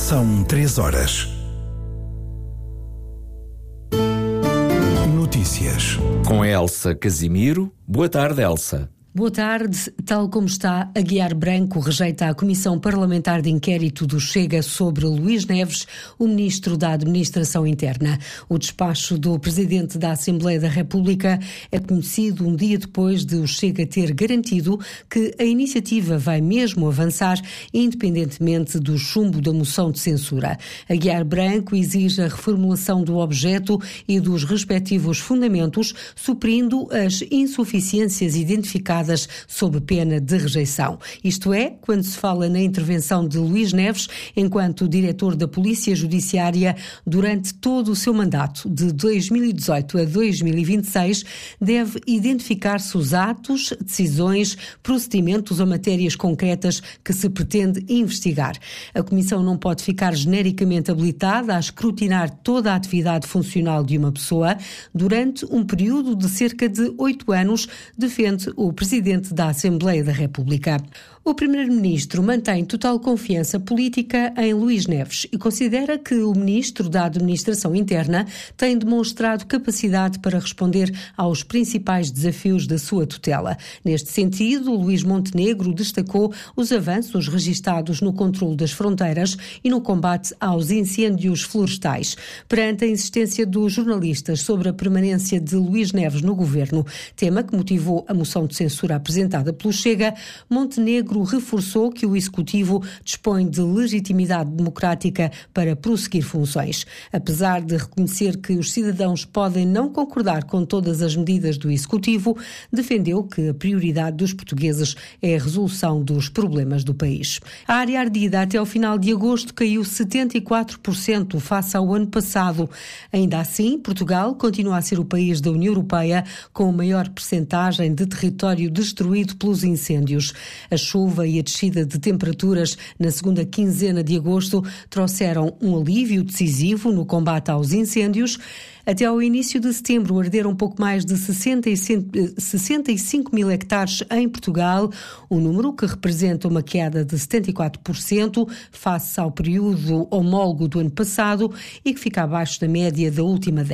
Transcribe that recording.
São 3 horas. Notícias. Com Elsa Casimiro. Boa tarde, Elsa. Boa tarde. Tal como está, Aguiar Branco rejeita a Comissão Parlamentar de Inquérito do Chega sobre Luís Neves, o Ministro da Administração Interna. O despacho do Presidente da Assembleia da República é conhecido um dia depois de o Chega ter garantido que a iniciativa vai mesmo avançar, independentemente do chumbo da moção de censura. Aguiar Branco exige a reformulação do objeto e dos respectivos fundamentos, suprindo as insuficiências identificadas sob pena de rejeição. Isto é, quando se fala na intervenção de Luís Neves enquanto diretor da Polícia Judiciária durante todo o seu mandato, de 2018 a 2026, deve identificar-se os atos, decisões, procedimentos ou matérias concretas que se pretende investigar. A Comissão não pode ficar genericamente habilitada a escrutinar toda a atividade funcional de uma pessoa durante um período de cerca de 8 anos, defende o Presidente da Assembleia da República. O Primeiro-Ministro mantém total confiança política em Luís Neves e considera que o Ministro da Administração Interna tem demonstrado capacidade para responder aos principais desafios da sua tutela. Neste sentido, Luís Montenegro destacou os avanços registados no controle das fronteiras e no combate aos incêndios florestais. Perante a insistência dos jornalistas sobre a permanência de Luís Neves no governo, tema que motivou a moção de censura apresentada pelo Chega, Montenegro reforçou que o Executivo dispõe de legitimidade democrática para prosseguir funções. Apesar de reconhecer que os cidadãos podem não concordar com todas as medidas do Executivo, defendeu que a prioridade dos portugueses é a resolução dos problemas do país. A área ardida até ao final de agosto caiu 74% face ao ano passado. Ainda assim, Portugal continua a ser o país da União Europeia com a maior percentagem de território destruído pelos incêndios. A chuva e a descida de temperaturas na segunda quinzena de agosto trouxeram um alívio decisivo no combate aos incêndios. Até ao início de setembro arderam um pouco mais de 65 mil hectares em Portugal, um número que representa uma queda de 74% face ao período homólogo do ano passado e que fica abaixo da média da última década.